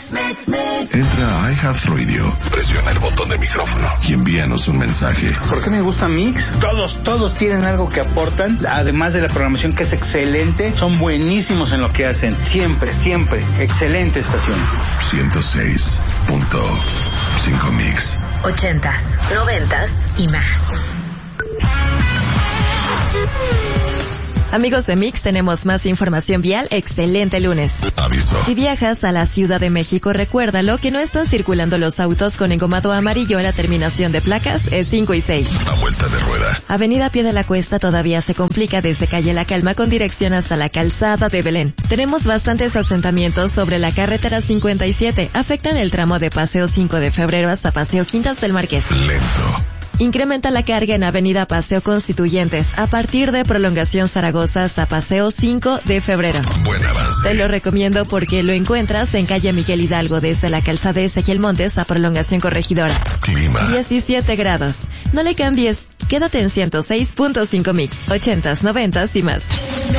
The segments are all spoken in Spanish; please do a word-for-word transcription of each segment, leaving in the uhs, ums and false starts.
Entra a iHeartRadio, presiona el botón de micrófono y envíanos un mensaje. ¿Por qué me gusta Mix? Todos, todos tienen algo que aportan, además de la programación que es excelente, son buenísimos en lo que hacen. Siempre, siempre. Excelente estación. ciento seis punto cinco Mix. Ochentas, noventas y más. Amigos de Mix, tenemos más información vial. Excelente lunes. Aviso. Si viajas a la Ciudad de México, recuérdalo que no están circulando los autos con engomado amarillo. La terminación de placas es cinco y seis. Una vuelta de rueda. Avenida Pie de la Cuesta todavía se complica desde calle La Calma con dirección hasta la calzada de Belén. Tenemos bastantes asentamientos sobre la carretera cincuenta y siete. Afectan el tramo de Paseo cinco de febrero hasta Paseo Quintas del Marqués. Lento. Incrementa la carga en Avenida Paseo Constituyentes a partir de Prolongación Zaragoza hasta Paseo cinco de febrero. Buen avance. Te lo recomiendo porque lo encuentras en calle Miguel Hidalgo desde la calzada Ezequiel Montes a Prolongación Corregidora. Clima. diecisiete grados. No le cambies. Quédate en ciento seis punto cinco Mix. Ochentas, noventas y más.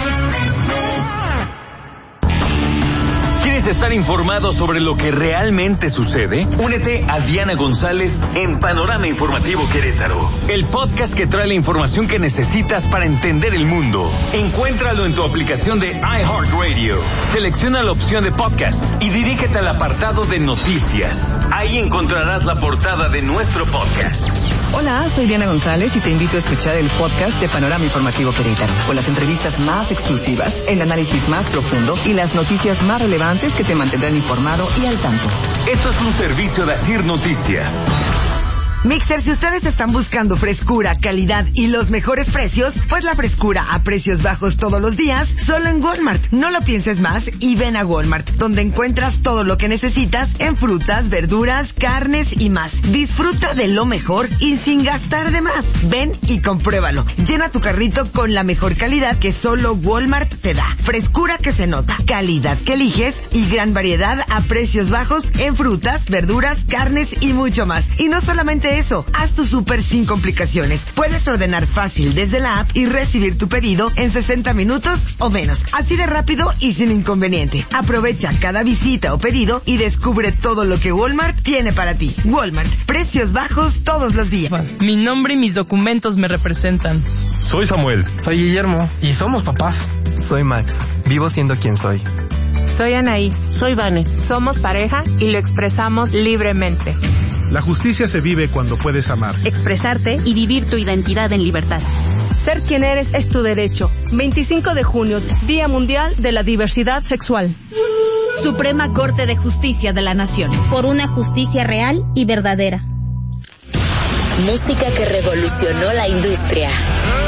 ¿Quieres estar informado sobre lo que realmente sucede? Únete a Diana González en Panorama Informativo Querétaro, el podcast que trae la información que necesitas para entender el mundo. Encuéntralo en tu aplicación de iHeartRadio. Selecciona la opción de podcast y dirígete al apartado de noticias. Ahí encontrarás la portada de nuestro podcast. Hola, soy Diana González y te invito a escuchar el podcast de Panorama Informativo Querétaro, con las entrevistas más exclusivas, el análisis más profundo y las noticias más relevantes que te mantendrán informado y al tanto. Esto es un servicio de Asir Noticias. Mixer, si ustedes están buscando frescura, calidad y los mejores precios, pues la frescura a precios bajos todos los días, solo en Walmart. No lo pienses más y ven a Walmart, donde encuentras todo lo que necesitas en frutas, verduras, carnes y más. Disfruta de lo mejor y sin gastar de más. Ven y compruébalo. Llena tu carrito con la mejor calidad que solo Walmart te da. Frescura que se nota, calidad que eliges y gran variedad a precios bajos en frutas, verduras, carnes y mucho más. Y no solamente eso, haz tu súper sin complicaciones. Puedes ordenar fácil desde la app y recibir tu pedido en sesenta minutos o menos. Así de rápido y sin inconveniente. Aprovecha cada visita o pedido y descubre todo lo que Walmart tiene para ti. Walmart, precios bajos todos los días. Mi nombre y mis documentos me representan. Soy Samuel. Soy Guillermo. Y somos papás. Soy Max. Vivo siendo quien soy. Soy Anaí. Soy Vane. Somos pareja y lo expresamos libremente. La justicia se vive cuando puedes amar, expresarte y vivir tu identidad en libertad. Ser quien eres es tu derecho. veinticinco de junio, Día Mundial de la Diversidad Sexual. Suprema Corte de Justicia de la Nación. Por una justicia real y verdadera. Música que revolucionó la industria.